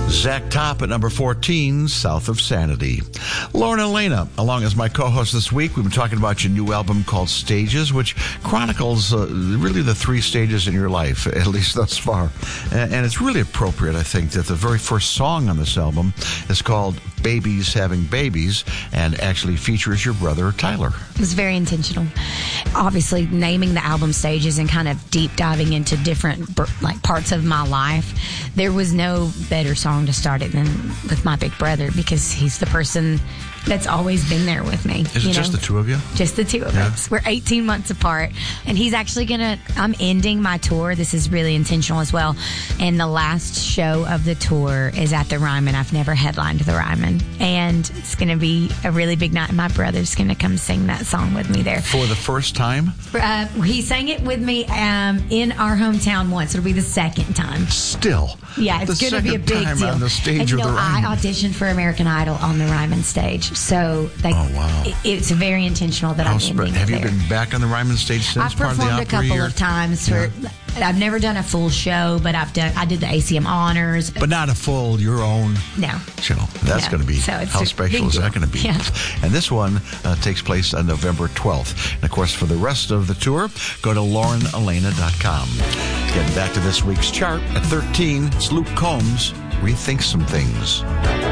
Zach Top at number 14, South of Sanity. Lauren Elena, along as my co-host this week, we've been talking about your new album called Stages, which chronicles really the three stages in your life, at least thus far. And it's really appropriate, I think, that the very first song on this album is called Babies Having Babies and actually features your brother, Tyler. It was very intentional. Obviously, naming the album Stages and kind of deep diving into different parts of my life, there was no better song to start it than with my big brother, because he's the person that's always been there with me. Is it just the two of you? Just the two of us. We're 18 months apart. And he's actually I'm ending my tour. This is really intentional as well. And the last show of the tour is at the Ryman. I've never headlined the Ryman. And it's going to be a really big night. My brother's going to come sing that song with me there. For the first time? He sang it with me in our hometown once. It'll be the second time. Still. Yeah, it's going to be a big deal. On the stage of the Ryman. I auditioned for American Idol on the Ryman stage. So it's very intentional that I'm ending it. Have you been back on the Ryman stage since? I've performed a couple of times. I've never done a full show, but I did the ACM Honors. But not a full, your own show. That's going to be, how special is that going to be? Yeah. And this one takes place on November 12th. And of course, for the rest of the tour, go to laurenelena.com. Getting back to this week's chart at 13, it's Luke Combs, Rethink Some Things.